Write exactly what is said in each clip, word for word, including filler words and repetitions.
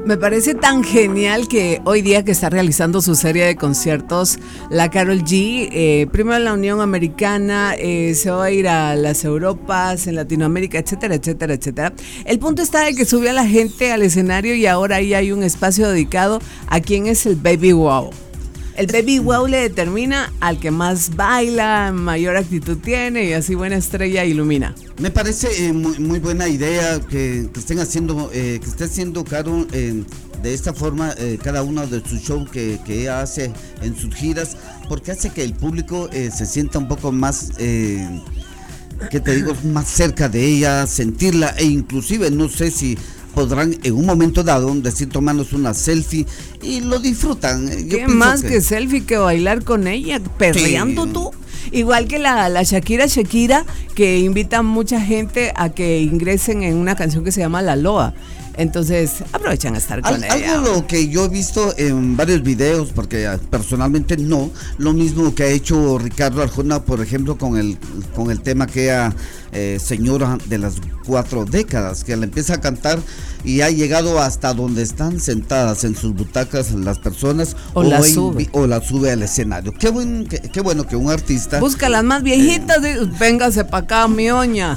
Me parece tan genial que hoy día que está realizando su serie de conciertos, la Karol G, eh, primero en la Unión Americana, eh, se va a ir a las Europas, en Latinoamérica, etcétera, etcétera, etcétera. El punto está de que subió a la gente al escenario y ahora ahí hay un espacio dedicado a quien es el Baby Wow. El Baby Wow le determina al que más baila, mayor actitud tiene y así buena estrella ilumina. Me parece eh, muy, muy buena idea que, que estén haciendo, eh, que esté haciendo Karol eh, de esta forma eh, cada uno de sus shows que, que ella hace en sus giras, porque hace que el público eh, se sienta un poco más, eh, ¿qué te digo? Más cerca de ella, sentirla e inclusive no sé si podrán en un momento dado decir tomarnos una selfie y lo disfrutan. Yo ¿Qué más que... que selfie que bailar con ella, perreando sí. Tú? Igual que la, la Shakira Shakira, que invita a mucha gente a que ingresen en una canción que se llama La Loa. Entonces aprovechan a estar con Al, ella. Algo lo que yo he visto en varios videos, porque personalmente no, lo mismo que ha hecho Ricardo Arjona, por ejemplo, con el con el tema que ella, eh, señora de las cuatro décadas, que le empieza a cantar y ha llegado hasta donde están sentadas en sus butacas las personas o, o, la, en, sube. o la sube al escenario. Qué, buen, qué, qué bueno que un artista busca las más viejitas, eh, véngase para acá, mi oña.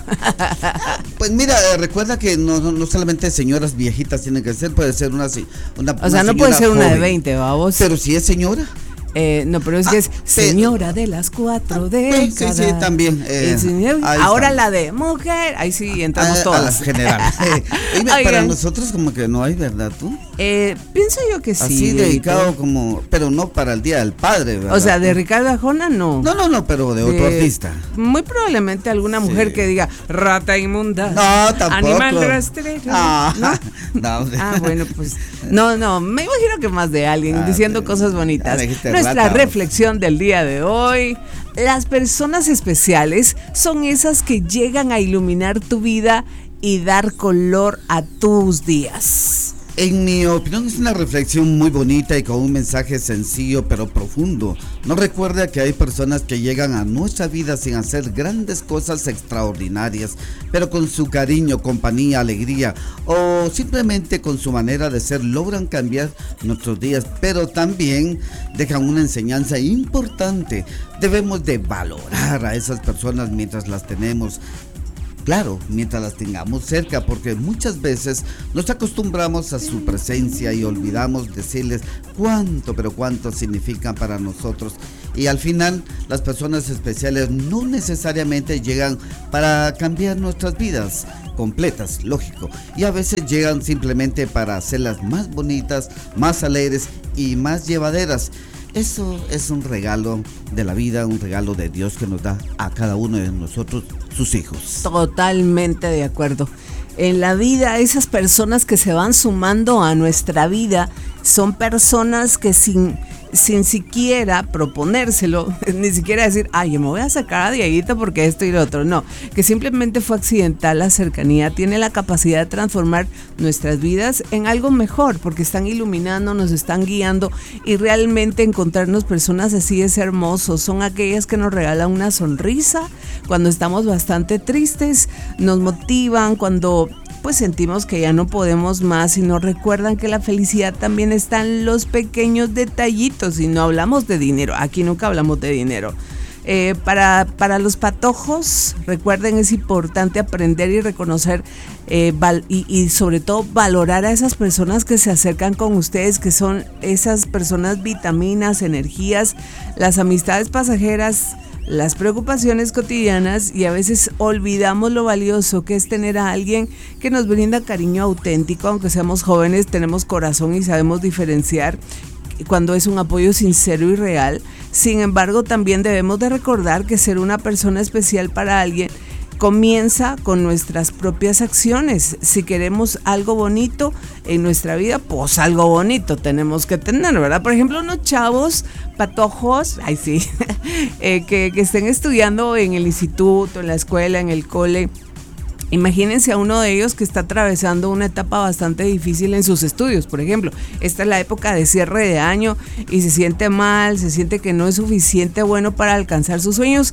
Pues mira, eh, recuerda que no, no, no solamente señoras viejitas tienen que ser, puede ser una, una o sea, una no puede ser joven, una de veinte, vamos. Pero si es señora. Eh, no, pero es que ah, es señora de las cuatro décadas. Sí, sí, también. Eh, señor, ahora está. La de mujer, ahí sí entramos a, todas. A las generales. eh, para nosotros como que no hay, ¿verdad tú? Eh, pienso yo que sí. Así dedicado como, pero no para el Día del Padre, ¿verdad? O sea, de Ricardo Arjona no. No, no, no, pero de otro de, artista. Muy probablemente alguna mujer sí. Que diga rata inmunda. No, tampoco. Animal rastrero. Ah, ¿no? no. Ah, bueno, pues no, no, me imagino que más de alguien ah, diciendo sí. Cosas bonitas. Nuestra reflexión del día de hoy: las personas especiales son esas que llegan a iluminar tu vida y dar color a tus días. En mi opinión es una reflexión muy bonita y con un mensaje sencillo pero profundo. Nos recuerda que hay personas que llegan a nuestra vida sin hacer grandes cosas extraordinarias, pero con su cariño, compañía, alegría o simplemente con su manera de ser logran cambiar nuestros días, pero también dejan una enseñanza importante. Debemos de valorar a esas personas mientras las tenemos. Claro, mientras las tengamos cerca, porque muchas veces nos acostumbramos a su presencia y olvidamos decirles cuánto, pero cuánto significan para nosotros. Y al final, las personas especiales no necesariamente llegan para cambiar nuestras vidas completas, lógico. Y a veces llegan simplemente para hacerlas más bonitas, más alegres y más llevaderas. Eso es un regalo de la vida, un regalo de Dios que nos da a cada uno de nosotros, sus hijos. Totalmente de acuerdo. En la vida, esas personas que se van sumando a nuestra vida son personas que sin, sin siquiera proponérselo, ni siquiera decir, ay, yo me voy a sacar a Dieguito porque esto y lo otro, no, que simplemente fue accidental la cercanía, tiene la capacidad de transformar nuestras vidas en algo mejor, porque están iluminando, nos están guiando, y realmente encontrarnos personas así es hermoso. Son aquellas que nos regalan una sonrisa cuando estamos bastante tristes, nos motivan cuando pues sentimos que ya no podemos más y nos recuerdan que la felicidad también está en los pequeños detallitos, y no hablamos de dinero, aquí nunca hablamos de dinero. Eh, para, para los patojos, recuerden, es importante aprender y reconocer eh, val, y, y sobre todo valorar a esas personas que se acercan con ustedes, que son esas personas vitaminas, energías, las amistades pasajeras, las preocupaciones cotidianas, y a veces olvidamos lo valioso que es tener a alguien que nos brinda cariño auténtico. Aunque seamos jóvenes, tenemos corazón y sabemos diferenciar cuando es un apoyo sincero y real. Sin embargo, también debemos de recordar que ser una persona especial para alguien comienza con nuestras propias acciones. Si queremos algo bonito en nuestra vida, pues algo bonito tenemos que tener, ¿verdad? Por ejemplo, unos chavos patojos, ay sí, eh, que, que estén estudiando en el instituto, en la escuela, en el cole. Imagínense a uno de ellos que está atravesando una etapa bastante difícil en sus estudios. Por ejemplo, esta es la época de cierre de año y se siente mal, se siente que no es suficiente bueno para alcanzar sus sueños,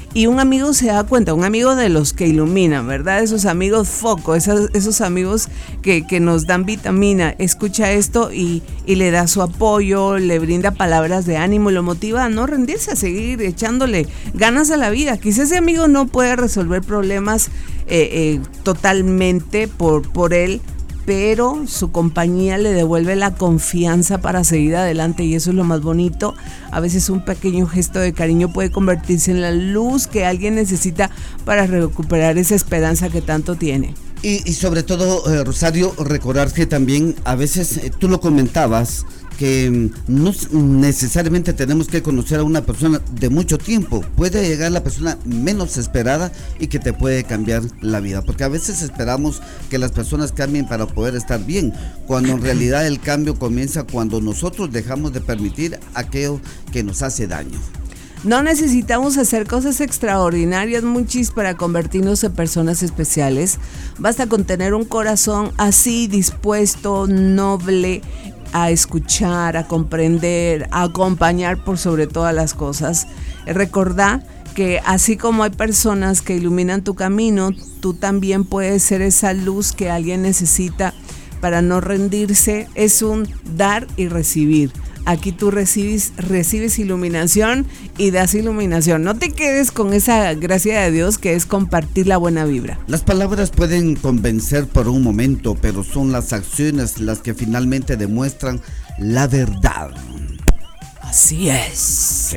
y un amigo se da cuenta, un amigo de los que iluminan, ¿verdad? Esos amigos foco, esos, esos amigos que, que nos dan vitamina, escucha esto y, y le da su apoyo, le brinda palabras de ánimo, lo motiva a no rendirse, a seguir echándole ganas a la vida. Quizás ese amigo no puede resolver problemas eh, eh, totalmente por, por él, pero su compañía le devuelve la confianza para seguir adelante y eso es lo más bonito. A veces un pequeño gesto de cariño puede convertirse en la luz que alguien necesita para recuperar esa esperanza que tanto tiene. Y, y sobre todo, eh, Rosario, recordar que también a veces, eh, tú lo comentabas, que no necesariamente tenemos que conocer a una persona de mucho tiempo. Puede llegar la persona menos esperada y que te puede cambiar la vida, porque a veces esperamos que las personas cambien para poder estar bien, cuando en realidad el cambio comienza cuando nosotros dejamos de permitir aquello que nos hace daño. No necesitamos hacer cosas extraordinarias, muchis, para convertirnos en personas especiales. Basta con tener un corazón así, dispuesto, noble, a escuchar, a comprender, a acompañar por sobre todas las cosas. Recordá que así como hay personas que iluminan tu camino, tú también puedes ser esa luz que alguien necesita para no rendirse. Es un dar y recibir. Aquí tú recibes, recibes iluminación y das iluminación. No te quedes con esa gracia de Dios que es compartir la buena vibra. Las palabras pueden convencer por un momento, pero son las acciones las que finalmente demuestran la verdad. Así es. Sí.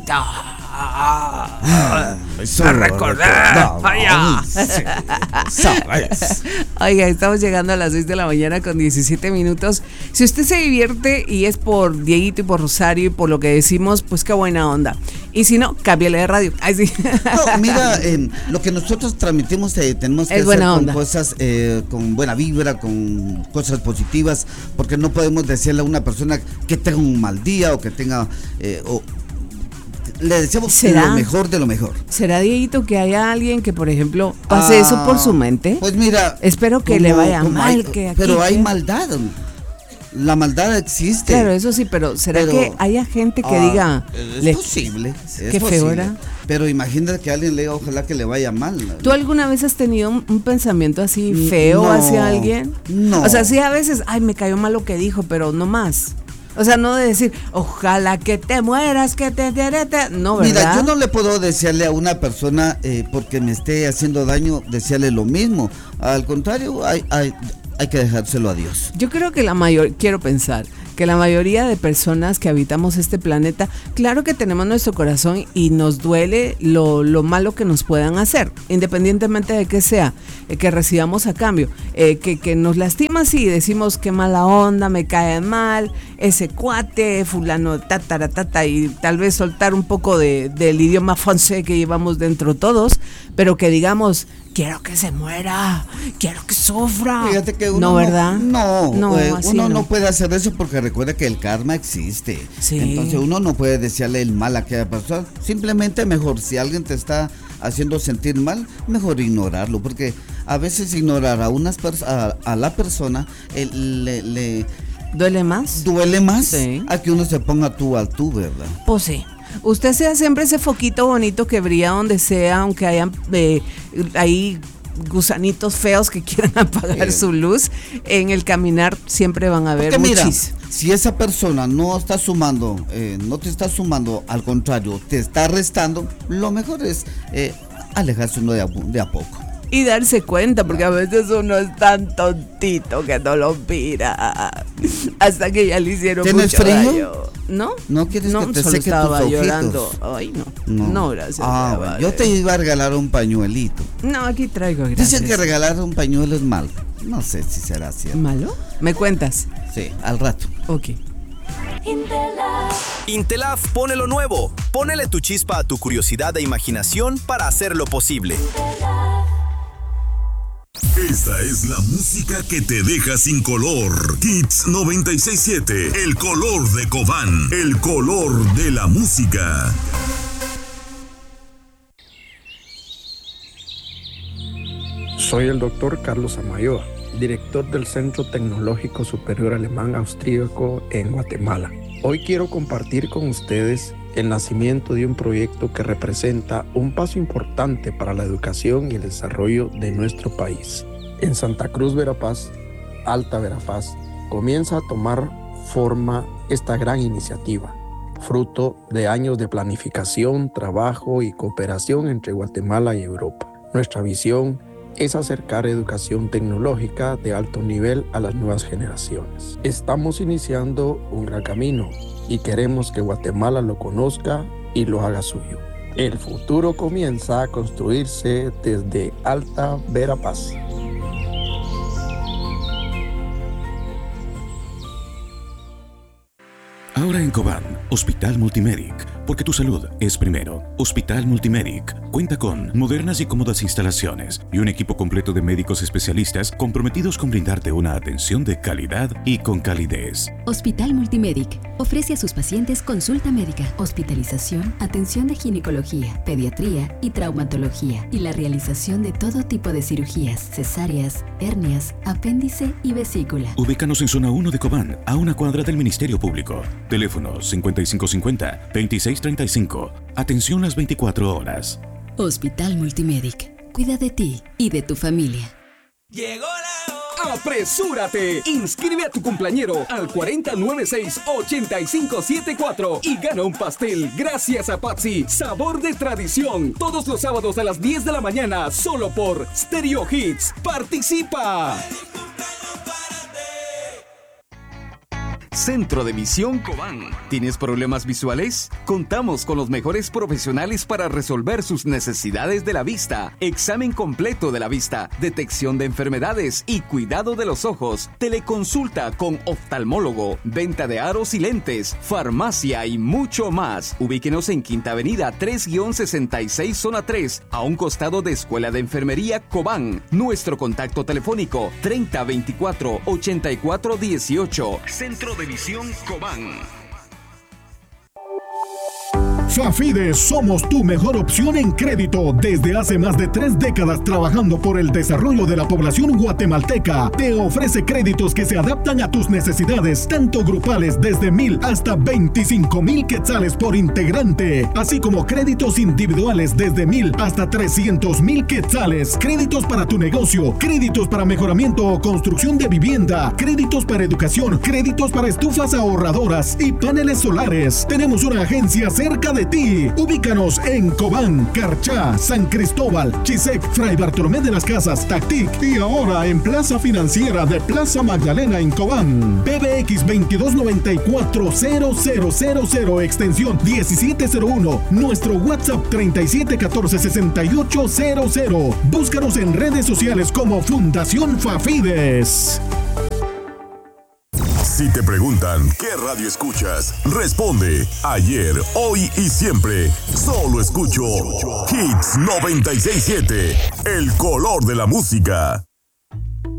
Ah, a recordar. Vaya. Oiga, estamos llegando a las seis de la mañana con diecisiete minutos. Si usted se divierte y es por Dieguito y por Rosario y por lo que decimos, pues qué buena onda. Y si no, cámbiale de radio. Ay, sí. No, mira, eh, lo que nosotros transmitimos eh, tenemos que es hacer buena con onda. cosas, eh, con buena vibra, con cosas positivas, porque no podemos decirle a una persona que tenga un mal día o que tenga... Eh, o, le deseamos ¿Será? Lo mejor de lo mejor. ¿Será, Dieguito, que haya alguien que, por ejemplo, pase ah, eso por su mente? Pues mira, espero que como, le vaya mal. Hay, que aquí, pero hay que... maldad. La maldad existe. Claro, eso sí, pero ¿será pero, que haya gente que ah, diga? Es le... posible. Es qué posible, feo era. Pero imagínate que alguien le diga, ojalá que le vaya mal. ¿Tú alguna vez has tenido un, un pensamiento así feo no, hacia alguien? No. O sea, sí, a veces, ay, me cayó mal lo que dijo, pero no más. O sea, no de decir, ojalá que te mueras, que te... te, te, te. No, ¿verdad? Mira, yo no le puedo desearle a una persona eh, porque me esté haciendo daño, desearle lo mismo. Al contrario, hay, hay, hay que dejárselo a Dios. Yo creo que la mayor, quiero pensar, que la mayoría de personas que habitamos este planeta, claro que tenemos nuestro corazón y nos duele lo, lo malo que nos puedan hacer, independientemente de que sea, eh, que recibamos a cambio, eh, que, que nos lastima sí, decimos qué mala onda, me cae mal, ese cuate, fulano, tatara, tata, y tal vez soltar un poco de, del idioma francés que llevamos dentro todos, pero que digamos... Quiero que se muera, quiero que sufra. Fíjate que uno no, ¿verdad? No, no, no eh, uno no. no puede hacer eso porque recuerda que el karma existe. Sí. Entonces uno no puede desearle el mal a aquella persona. Simplemente mejor, si alguien te está haciendo sentir mal, mejor ignorarlo, porque a veces ignorar a unas pers- a, a la persona eh, le, le ¿Duele más? Duele más sí. a que uno se ponga tú al tú, ¿verdad? Pues sí. Usted sea siempre ese foquito bonito que brilla donde sea, aunque hayan eh, ahí gusanitos feos que quieran apagar eh. su luz, en el caminar siempre van a haber muchis. Si esa persona no está sumando, eh, no te está sumando, al contrario, te está restando, lo mejor es eh, alejarse uno de a, de a poco. Y darse cuenta, porque a veces uno es tan tontito que no lo mira hasta que ya le hicieron mucho frío? daño. ¿No? ¿No quieres no, que te solo seque estaba tus llorando. ojitos? Ay, no. No, no gracias. Ah, bueno, yo te iba a regalar un pañuelito. No, aquí traigo, gracias. Dicen que regalar un pañuelo es malo. No sé si será cierto. ¿Malo? ¿Me cuentas? Sí, al rato. Ok. Intelaf. Intelaf pone lo nuevo. Pónele tu chispa a tu curiosidad e imaginación para hacerlo posible. Esta es la música que te deja sin color. Hits noventa y seis punto siete, el color de Cobán, el color de la música. Soy el doctor Carlos Amayoa, director del Centro Tecnológico Superior Alemán Austríaco en Guatemala. Hoy quiero compartir con ustedes el nacimiento de un proyecto que representa un paso importante para la educación y el desarrollo de nuestro país. En Santa Cruz, Verapaz, Alta Verapaz, comienza a tomar forma esta gran iniciativa, fruto de años de planificación, trabajo y cooperación entre Guatemala y Europa. Nuestra visión es acercar educación tecnológica de alto nivel a las nuevas generaciones. Estamos iniciando un gran camino y queremos que Guatemala lo conozca y lo haga suyo. El futuro comienza a construirse desde Alta Verapaz. Ahora en Cobán, Hospital Multimedic, porque tu salud es primero. Hospital Multimedic cuenta con modernas y cómodas instalaciones y un equipo completo de médicos especialistas comprometidos con brindarte una atención de calidad y con calidez. Hospital Multimedic ofrece a sus pacientes consulta médica, hospitalización, atención de ginecología, pediatría y traumatología y la realización de todo tipo de cirugías, cesáreas, hernias, apéndice y vesícula. Ubícanos en zona uno de Cobán, a una cuadra del Ministerio Público. Teléfono cincuenta y cinco cincuenta, veintiséis treinta y cinco. Atención las veinticuatro horas. Hospital Multimedic. Cuida de ti y de tu familia. Llegó la hora. ¡Apresúrate! Inscribe a tu cumpleañero al cuatro cero nueve seis, ocho cinco siete cuatro y gana un pastel gracias a Patsy, sabor de tradición. Todos los sábados a las diez de la mañana, solo por Stereo Hits. ¡Participa! Centro de Visión Cobán. ¿Tienes problemas visuales? Contamos con los mejores profesionales para resolver sus necesidades de la vista. Examen completo de la vista, detección de enfermedades y cuidado de los ojos. Teleconsulta con oftalmólogo, venta de aros y lentes, farmacia y mucho más. Ubíquenos en Quinta Avenida tres sesenta y seis Zona tres, a un costado de Escuela de Enfermería Cobán. Nuestro contacto telefónico treinta veinticuatro ochenta y cuatro dieciocho. Centro de Visión Cobán. Fafide, somos tu mejor opción en crédito. Desde hace más de tres décadas trabajando por el desarrollo de la población guatemalteca, te ofrece créditos que se adaptan a tus necesidades, tanto grupales desde mil hasta veinticinco mil quetzales por integrante, así como créditos individuales desde mil hasta trescientos mil quetzales, créditos para tu negocio, créditos para mejoramiento o construcción de vivienda, créditos para educación, créditos para estufas ahorradoras y paneles solares. Tenemos una agencia cerca de ti. Ubícanos en Cobán, Carchá, San Cristóbal, Chisec, Fray Bartolomé de las Casas, Tactic y ahora en Plaza Financiera de Plaza Magdalena en Cobán. P B X veintidós noventa y cuatro cero cero cero cero, extensión diecisiete cero uno. Nuestro WhatsApp treinta y siete catorce sesenta y ocho cero cero. Búscanos en redes sociales como Fundación Fafides. Si te preguntan qué radio escuchas, responde ayer, hoy y siempre. Solo escucho Hits noventa y seis punto siete, el color de la música.